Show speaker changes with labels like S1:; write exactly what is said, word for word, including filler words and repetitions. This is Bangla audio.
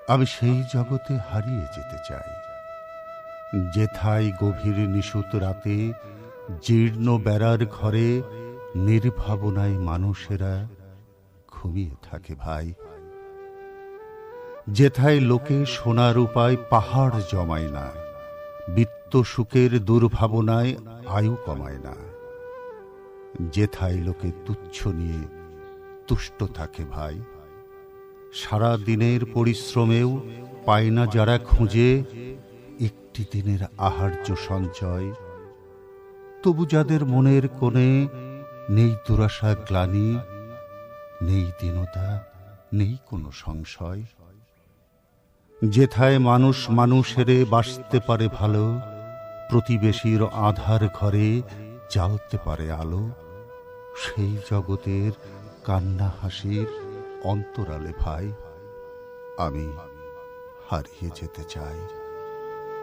S1: আমি সেই জগতে হারিয়ে যেতে চাই, যেথায় গভীর নিশুত রাতে জীর্ণ বেড়ার ঘরে নির্ভাবনায় মানুষেরা ঘুমিয়ে থাকে ভাই। যেথায় লোকে সোনার উপায় পাহাড় জমায় না, বিত্ত সুখের দুর্ভাবনায় আয়ু কমায় না। যেথায় লোকে তুচ্ছ নিয়ে তুষ্ট থাকে ভাই। সারা দিনের পরিশ্রমেও পায় না যারা খুঁজে একটি দিনের আহার্য সঞ্চয়, তবু যাদের মনের কোণে নেই দুরাশা গ্লানি, নেই দীনতা, নেই কোনো সংশয়। যেথায় মানুষ মানুষেরে বাসতে পারে ভালো, প্রতিবেশীর আধার ঘরে জ্বালতে পারে আলো, সেই জগতের কান্না হাসির অন্তরালে ভাই আমি হারিয়ে যেতে চাই।